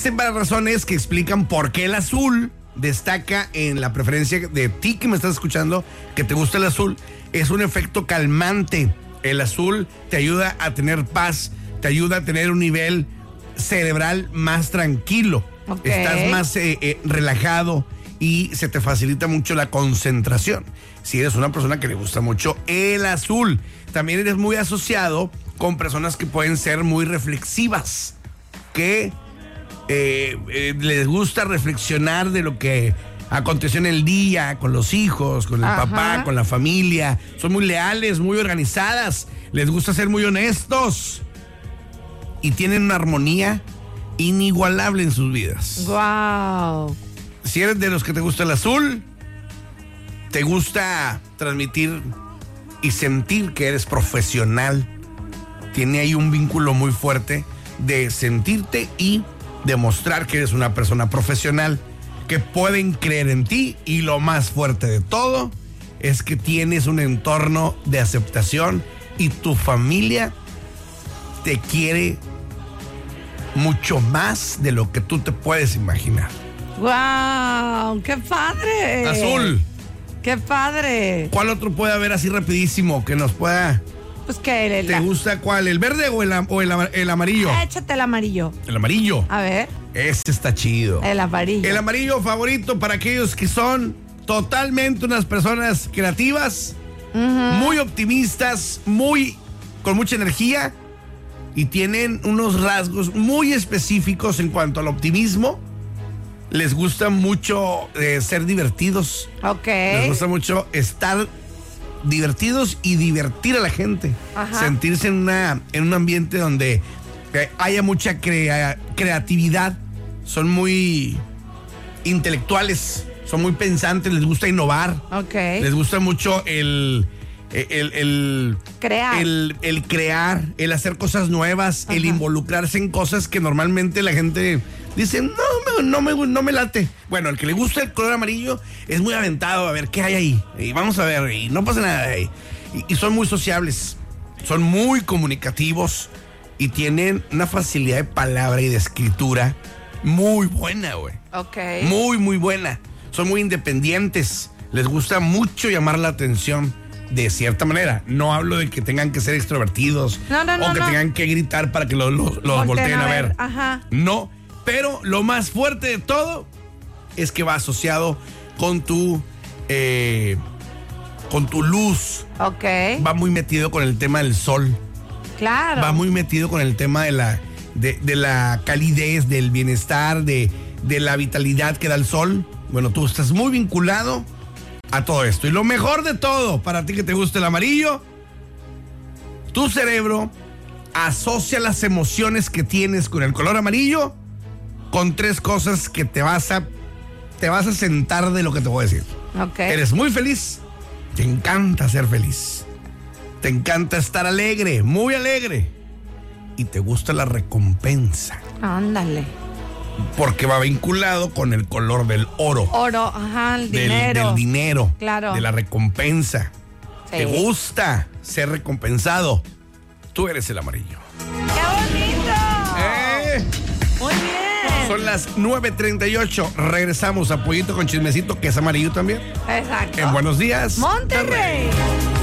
Existen varias razones que explican por qué el azul destaca en la preferencia de ti que me estás escuchando, que te gusta el azul. Es un efecto calmante. El azul te ayuda a tener paz, te ayuda a tener un nivel cerebral más tranquilo. Okay. Estás más relajado y se te facilita mucho la concentración. Si eres una persona que le gusta mucho el azul, también eres muy asociado con personas que pueden ser muy reflexivas, que les gusta reflexionar de lo que aconteció en el día, con los hijos, con el papá, con la familia. Son muy leales, muy organizadas, les gusta ser muy honestos y tienen una armonía inigualable en sus vidas. Wow. Si eres de los que te gusta el azul, te gusta transmitir y sentir que eres profesional, tiene ahí un vínculo muy fuerte de sentirte y demostrar que eres una persona profesional, que pueden creer en ti, y lo más fuerte de todo es que tienes un entorno de aceptación y tu familia te quiere mucho más de lo que tú te puedes imaginar. ¡Wow! ¡Qué padre! Azul. ¡Qué padre! ¿Cuál otro puede haber así rapidísimo que nos pueda... Pues que ¿Te gusta cuál? ¿El verde o el amarillo? Échate el amarillo. El amarillo. A ver. Ese está chido. El amarillo. El amarillo favorito para aquellos que son totalmente unas personas creativas, muy optimistas, con mucha energía, y tienen unos rasgos muy específicos en cuanto al optimismo. Les gusta mucho ser divertidos. Ok. Les gusta mucho estar divertidos y divertir a la gente. Ajá. Sentirse en un ambiente donde haya mucha creatividad. Son muy intelectuales, son muy pensantes, les gusta innovar. Ok. Les gusta mucho el crear. El crear, el hacer cosas nuevas, el involucrarse en cosas que normalmente la gente dice, no me late. Bueno, el que le gusta el color amarillo es muy aventado, a ver qué hay ahí, y vamos a ver, y no pasa nada ahí. Y son muy sociables, son muy comunicativos y tienen una facilidad de palabra y de escritura muy buena, güey. Ok. Muy, muy buena. Son muy independientes, les gusta mucho llamar la atención de cierta manera. No hablo de que tengan que ser extrovertidos o que tengan que gritar para que los volteen a ver. Ajá. No, pero lo más fuerte de todo es que va asociado con tu luz. Ok. Va muy metido con el tema del sol. Claro. Va muy metido con el tema de la calidez, del bienestar, de la vitalidad que da el sol. Bueno, tú estás muy vinculado a todo esto. Y lo mejor de todo, para ti que te gusta el amarillo, tu cerebro asocia las emociones que tienes con el color amarillo con tres cosas que te vas a sentar de lo que te voy a decir. Ok. Eres muy feliz, te encanta ser feliz, te encanta estar alegre, muy alegre, y te gusta la recompensa. Ándale. Porque va vinculado con el color del oro. Oro, ajá, el dinero. Del dinero. Claro. De la recompensa. Sí. Te gusta ser recompensado. Tú eres el amarillo. ¡Qué bonito! Muy bien. Son las 9:38. Regresamos a Pollito con Chismecito, que es amarillo también. Exacto. En Buenos Días, Monterrey.